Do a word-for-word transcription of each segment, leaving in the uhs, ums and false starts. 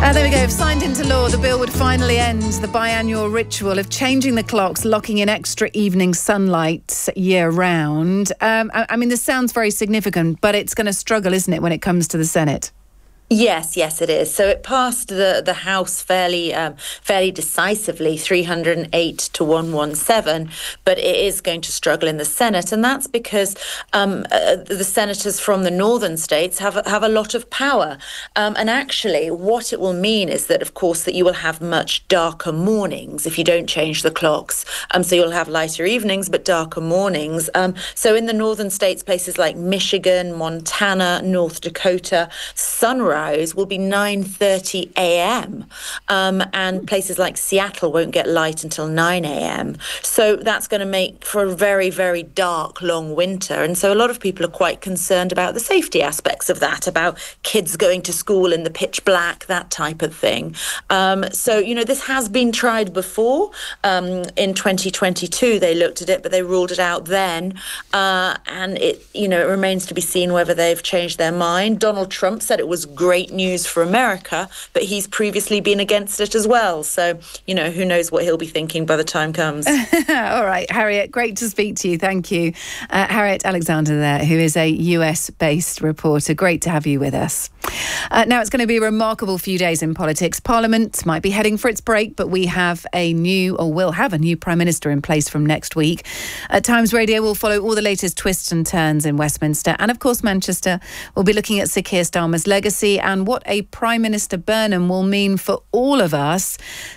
Uh, there we go. If signed into law, the bill would finally end the biannual ritual of changing the clocks, locking in extra evening sunlight year-round. Um, I, I mean, this sounds very significant, but it's going to struggle, isn't it, when it comes to the Senate? Yes, yes, it is. So it passed the, the House fairly um, fairly decisively, three hundred eight to one hundred seventeen, but it is going to struggle in the Senate, and that's because um, uh, the senators from the northern states have have a lot of power. Um, and actually, what it will mean is that, of course, that you will have much darker mornings if you don't change the clocks. Um, so you'll have lighter evenings, but darker mornings. Um, so in the northern states, places like Michigan, Montana, North Dakota, sunrise will be nine thirty a.m. Um, and places like Seattle won't get light until nine a.m. So that's going to make for a very, very dark, long winter. And so a lot of people are quite concerned about the safety aspects of that, about kids going to school in the pitch black, that type of thing. Um, so, you know, this has been tried before. Um, in twenty twenty-two, they looked at it, but they ruled it out then. Uh, and it, you know, it remains to be seen whether they've changed their mind. Donald Trump said it was great news for America, but he's previously been against it as well. So, you know, who knows what he'll be thinking by the time comes. All right, Harriet, great to speak to you. Thank you. Uh, Harriet Alexander there, who is a U S-based reporter. Great to have you with us. Uh, now, it's going to be a remarkable few days in politics. Parliament might be heading for its break, but we have a new, or will have a new Prime Minister in place from next week. At Times Radio, we'll follow all the latest twists and turns in Westminster. And, of course, Manchester. We'll be looking at Sir Keir Starmer's legacy and what a Prime Minister Burnham will mean for all of us.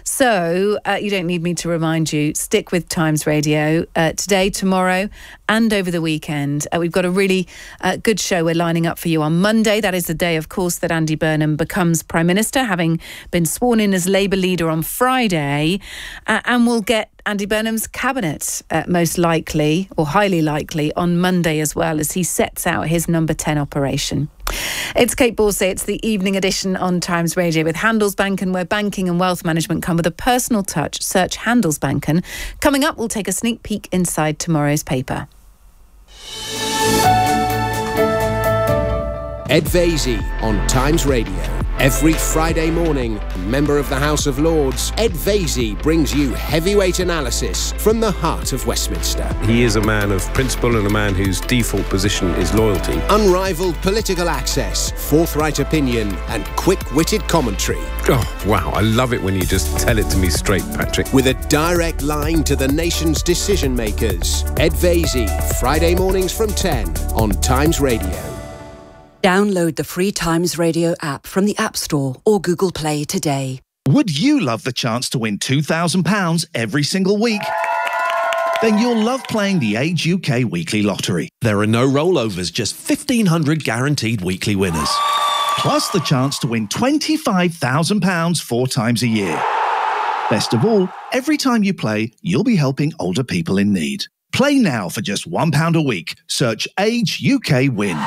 So, uh, you don't need me to remind you, stick with Times Radio uh, today, tomorrow, and over the weekend. Uh, we've got a really uh, good show we're lining up for you on Monday. That is the day, of course, that Andy Burnham becomes Prime Minister, having been sworn in as Labour leader on Friday. Uh, and we'll get Andy Burnham's cabinet, uh, most likely, or highly likely, on Monday as well, as he sets out his number ten operation. It's Kate Borsay. It's the evening edition on Times Radio with Handelsbanken, where banking and wealth management come with a personal touch. Search Handelsbanken. Coming up, we'll take a sneak peek inside tomorrow's paper. Ed Vaizey on Times Radio. Every Friday morning, a member of the House of Lords, Ed Vaizey brings you heavyweight analysis from the heart of Westminster. He is a man of principle and a man whose default position is loyalty. Unrivaled political access, forthright opinion and quick-witted commentary. Oh, wow, I love it when you just tell it to me straight, Patrick. With a direct line to the nation's decision-makers. Ed Vaizey, Friday mornings from ten on Times Radio. Download the free Times Radio app from the App Store or Google Play today. Would you love the chance to win two thousand pounds every single week? Then you'll love playing the Age U K Weekly Lottery. There are no rollovers, just fifteen hundred guaranteed weekly winners. Plus the chance to win twenty-five thousand pounds four times a year. Best of all, every time you play, you'll be helping older people in need. Play now for just one pound a week. Search Age U K Win.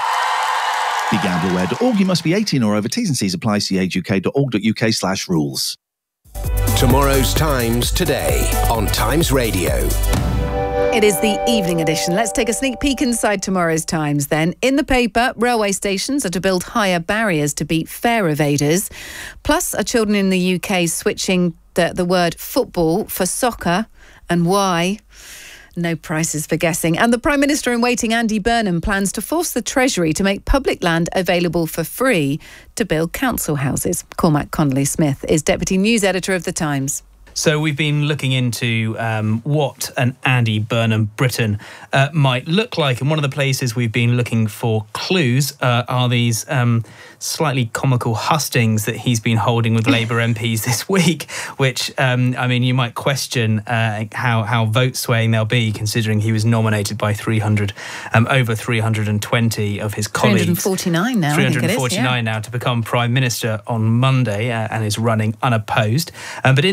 Be gamble aware dot org. You must be eighteen or over. T's and C's apply. See age u k dot org dot u k slash rules. Tomorrow's Times today on Times Radio. It is the evening edition. Let's take a sneak peek inside tomorrow's Times then. In the paper, railway stations are to build higher barriers to beat fare evaders. Plus, are children in the U K switching the, the word football for soccer, and why? No prizes for guessing. And the Prime Minister in waiting, Andy Burnham, plans to force the Treasury to make public land available for free to build council houses. Cormac Connolly-Smith is Deputy News Editor of The Times. So we've been looking into um, what an Andy Burnham Britain uh, might look like. And one of the places we've been looking for clues uh, are these um, slightly comical hustings that he's been holding with Labour M Ps this week, which, um, I mean, you might question uh, how, how vote swaying they'll be, considering he was nominated by three hundred, um, over three hundred twenty of his colleagues. three hundred forty-nine now, three hundred forty-nine I think it is, yeah. now to become Prime Minister on Monday uh, and is running unopposed. Um, but in these hustings,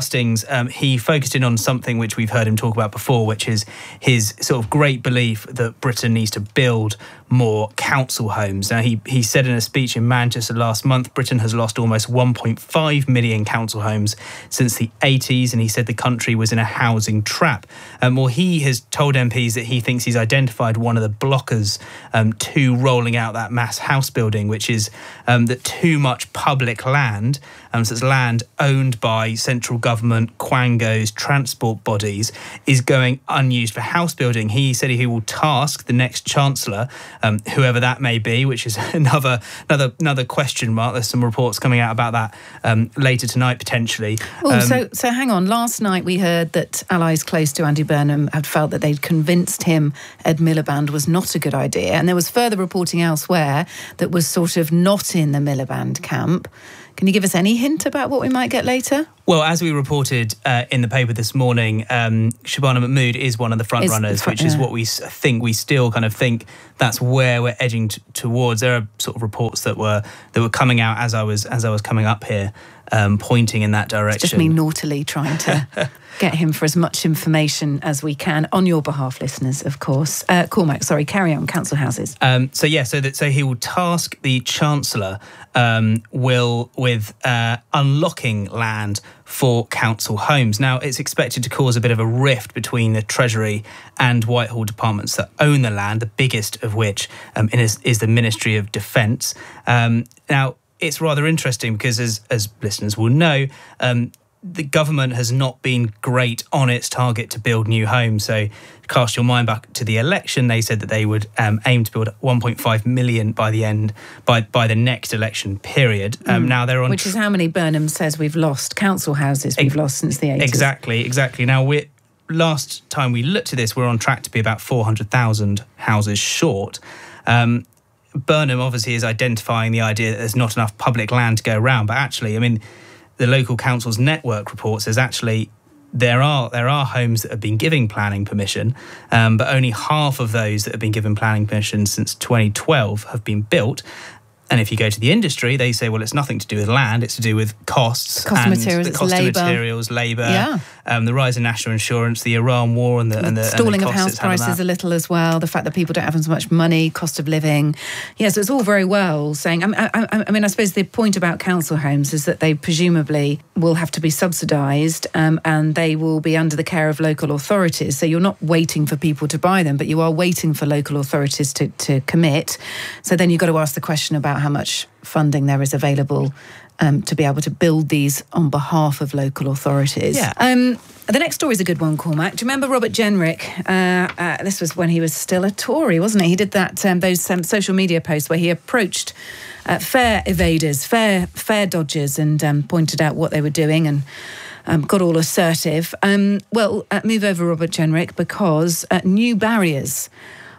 hustings, um, he focused in on something which we've heard him talk about before, which is his sort of great belief that Britain needs to build more council homes. Now, he, he said in a speech in Manchester last month, Britain has lost almost one point five million council homes since the eighties, and he said the country was in a housing trap. Um, well, he has told M Ps that he thinks he's identified one of the blockers um, to rolling out that mass house building, which is um, that too much public land, um, so it's land owned by central government, quangos, transport bodies, is going unused for house building. He said he will task the next Chancellor, um, whoever that may be, which is another another another question mark. There's some reports coming out about that um, later tonight, potentially. Oh, um, so so hang on. Last night we heard that allies close to Andy Burnham had felt that they'd convinced him Ed Miliband was not a good idea, and there was further reporting elsewhere that was sort of not in the Miliband camp. Can you give us any hint about what we might get later? Well, as we reported uh, in the paper this morning, um, Shabana Mahmood is one of the front Is- runners, front- which is yeah. what we s- think we still kind of think that's where we're edging t- towards. There are sort of reports that were that were coming out as I was as I was coming up here, um, pointing in that direction. It's just me naughtily trying to get him for as much information as we can on your behalf, listeners, of course. Uh, Cormac, sorry, carry on. Council houses. Um, so yeah, so that so he will task the Chancellor um, will with uh, unlocking land for council homes. Now, it's expected to cause a bit of a rift between the Treasury and Whitehall departments that own the land, the biggest of which um, is, is the Ministry of Defence. Um, now, it's rather interesting because, as as listeners will know, um, the government has not been great on its target to build new homes. So cast your mind back to the election, they said that they would um, aim to build one point five million by the end, by by the next election period. Um, Mm. now they're on... Which is how many Burnham says we've lost, council houses we've Ex- lost since the eighties. Exactly, exactly. Now, we're, last time we looked at this, we're on track to be about four hundred thousand houses short. Um, Burnham obviously is identifying the idea that there's not enough public land to go around, but actually, I mean, the local council's network report says actually there are there are homes that have been giving planning permission, um, but only half of those that have been given planning permission since twenty twelve have been built. And if you go to the industry, they say, well, it's nothing to do with land, it's to do with costs. Cost of and materials, the it's cost labour. of materials, labour, Yeah. um, the rise in national insurance, the Iran war and the, and the, Stalling and the of costs house it's had on prices that. a little as well, the fact that people don't have as much money, cost of living. Yeah, so it's all very well saying, I, I, I mean, I suppose the point about council homes is that they presumably will have to be subsidised um, and they will be under the care of local authorities. So you're not waiting for people to buy them, but you are waiting for local authorities to, to commit. So then you've got to ask the question about how much funding there is available um, to be able to build these on behalf of local authorities. Yeah. Um, the next story is a good one, Cormac. Do you remember Robert Jenrick? Uh, uh, this was when he was still a Tory, wasn't he? He did that um, those um, social media posts where he approached uh, fare evaders, fare fare dodgers, and um, pointed out what they were doing and um, got all assertive. Um, well, uh, move over, Robert Jenrick, because uh, new barriers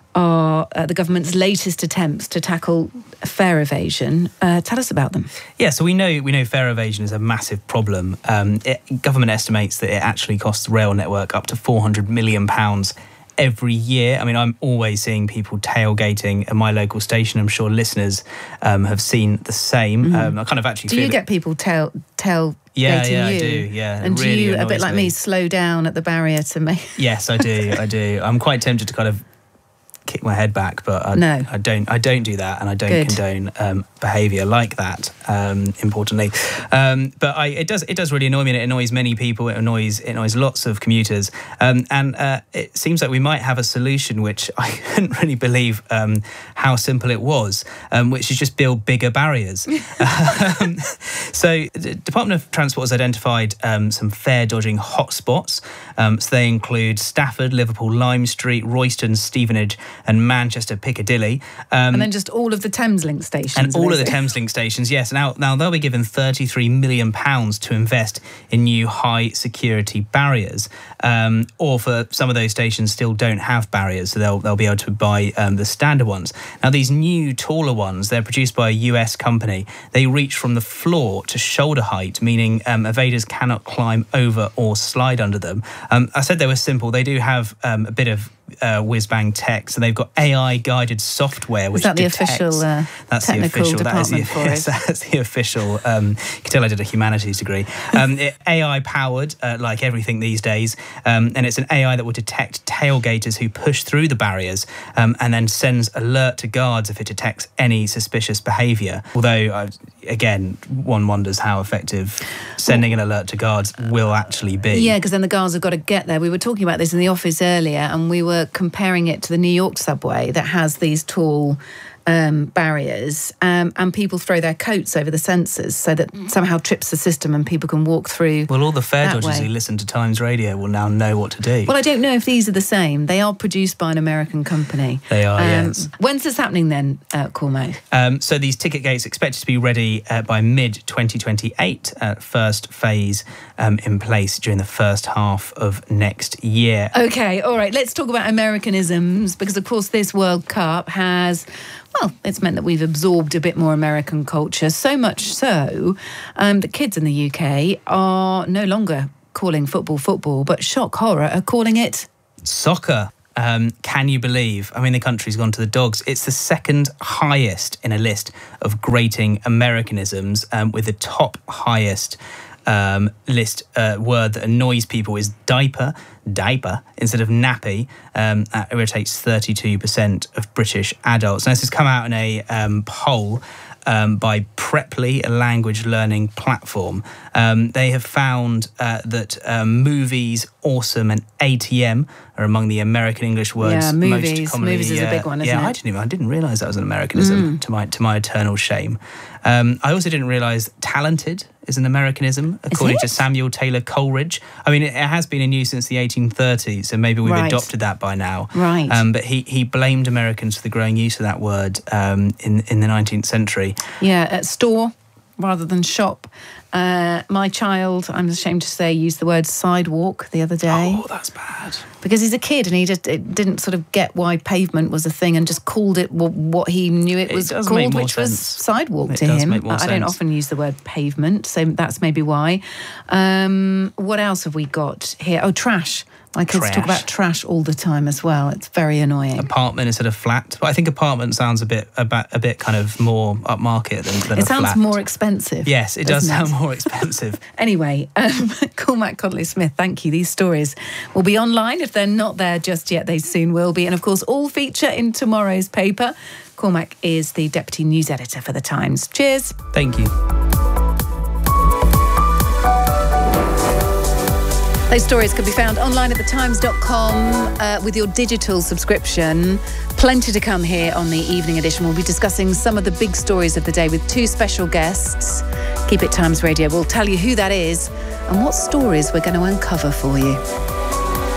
are uh, the government's latest attempts to tackle fare evasion. Uh, tell us about them. Yeah, so we know we know fare evasion is a massive problem. Um, it, government estimates that it actually costs the rail network up to four hundred million pounds every year. I mean, I'm always seeing people tailgating at my local station. I'm sure listeners um, have seen the same. Mm. Um, I kind of actually do feel you it, get people tail tail yeah, yeah, you? I do. Yeah, and it really do you, a bit annoys like me, slow down at the barrier to make? Yes, I do. I do. I'm quite tempted to kind of kick my head back, but I, no. I don't. I don't do that, and I don't Good. condone um, behaviour like that. Um, importantly, um, but I, it does. It does really annoy me, and it annoys many people. It annoys. It annoys lots of commuters, um, and uh, it seems like we might have a solution, which I couldn't really believe um, how simple it was, um, which is just build bigger barriers. um, so, the Department of Transport has identified um, some fare dodging hotspots. Um, so they include Stafford, Liverpool, Lime Street, Royston, Stevenage, and Manchester Piccadilly. Um, and then just all of the Thameslink stations. and all of the basically. Thameslink stations, yes. Now, now they'll be given thirty-three million pounds to invest in new high security barriers. Um, or for some of those stations still don't have barriers, so they'll, they'll be able to buy um, the standard ones. Now, these new taller ones, they're produced by a U S company. They reach from the floor to shoulder height, meaning um, evaders cannot climb over or slide under them. Um, I said they were simple. They do have um, a bit of uh, whiz-bang tech. So they've got A I-guided software which Is that the detects, official uh, that's technical the official, department that is the, for it? That's the official. Um, you can tell I did a humanities degree. Um, it, A I-powered, uh, like everything these days, um, and it's an A I that will detect tailgaters who push through the barriers um, and then sends alert to guards if it detects any suspicious behaviour. Although, uh, again, one wonders how effective sending an alert to guards will actually be. Yeah, because then the guards have got to get there. We were talking about this in the office earlier, and we were comparing it to the New York subway that has these tall um, barriers, um, and people throw their coats over the sensors so that somehow trips the system and people can walk through. Well, all the fare that dodgers way. who listen to Times Radio will now know what to do. Well, I don't know if these are the same. They are produced by an American company. They are, um, yes. When's this happening then, uh, Cormac? Um, so these ticket gates expected to be ready uh, by mid twenty twenty-eight, uh, first phase um, in place during the first half of next year. Okay, all right, let's talk about Americanisms, because of course this World Cup has, well, it's meant that we've absorbed a bit more American culture, so much so um, that kids in the U K are no longer calling football football, but shock horror are calling it Soccer. Um, can you believe? I mean, the country's gone to the dogs. It's the second highest in a list of grating Americanisms, um, with the top highest um, list uh, word that annoys people is diaper, diaper, instead of nappy. Um, that irritates thirty-two percent of British adults. Now, this has come out in a um, poll Um, by Preply, a language learning platform. Um, they have found uh, that um, movies, awesome, and A T M are among the American English words Yeah, movies. most commonly. Movies is a big one, isn't yeah, it? I didn't even, I didn't realise that was an Americanism. Mm. To my to my eternal shame. Um, I also didn't realise talented is an Americanism, according it? to Samuel Taylor Coleridge. I mean, it, it has been in use since the eighteen thirties, so maybe we've Right. adopted that by now. Right. Um, but he he blamed Americans for the growing use of that word um, in in the nineteenth century. Yeah, at store rather than shop. Uh, my child, I'm ashamed to say, used the word sidewalk the other day. Oh, that's bad. Because he's a kid and he just it didn't sort of get why pavement was a thing and just called it what, what he knew it It was does called, make more which was sense. sidewalk It to does him. make more I, I don't sense. often use the word pavement, so that's maybe why. Um, what else have we got here? Oh, trash. My kids Trash. talk about trash all the time as well. It's very annoying. Apartment instead of flat. But I think apartment sounds a bit a bit, a bit kind of more upmarket than, than It a sounds flat. more expensive. Yes, it does doesn't it? sound more expensive. Anyway, um, Cormac Codley-Smith, thank you. These stories will be online. If they're not there just yet, they soon will be. And of course, all feature in tomorrow's paper. Cormac is the Deputy News Editor for The Times. Cheers. Thank you. Those stories can be found online at the times dot com uh, with your digital subscription. Plenty to come here on the evening edition. We'll be discussing some of the big stories of the day with two special guests. Keep It Times Radio. We'll tell you who that is and what stories we're going to uncover for you.